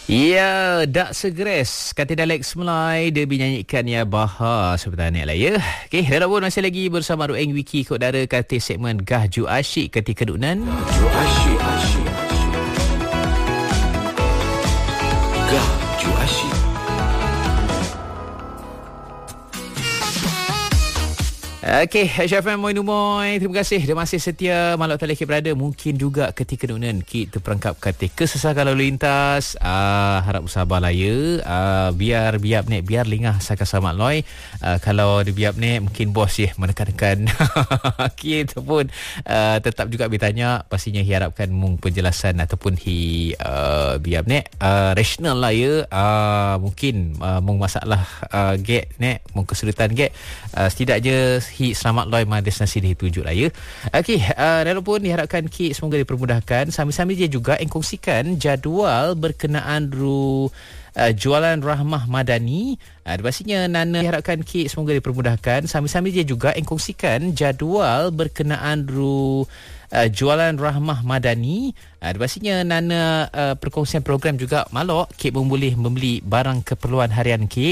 Ya, dak segres kata Dalek Semelai dia binyanyikan ya bahar sebenarnya lah ya. Okey, dah pun masih lagi bersama Rueng Wiki kod dara kata segmen Gahju Asyik ketika dunan. Gahju Asyik. Gahju Asyik. Okey, HFM Moin Umoy. Terima kasih. Dia masih setia Malak Talekib berada. Mungkin juga ketika nunan kita terperangkap kata kesesakan lalu lintas. Harap bersabarlah ya. Biar biap nek, biar lingah sakan selamat loy. Kalau dia biap nek, mungkin bos ya menekan-nekan. Kita pun tetap juga bertanya. Pastinya harapkan mung penjelasan ataupun biap nek rasional lah ya. Mungkin mung masalah get nek, mung kesulitan get. Setidaknya selamat loy mana destinasi dituju lah ya. Okey, walaupun diharapkan Kik semoga dipermudahkan. Sambil-sambil dia juga kongsikan jadual berkenaan jualan Rahmah Madani. Pastinya Nana diharapkan Kik semoga dipermudahkan. Sambil-sambil dia juga kongsikan jadual berkenaan jualan Rahmah Madani. Pastinya Nana perkongsian program juga Malok Kik boleh membeli barang keperluan harian Kik.